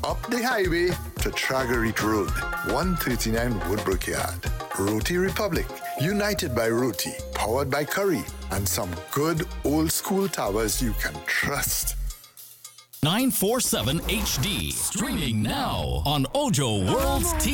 Up the highway to Tragarit Road, 139 Woodbrook Yard. Roti Republic, united by Roti, powered by curry, and some good old school towers you can trust. 947 HD. Streaming now on Ojo World's TV.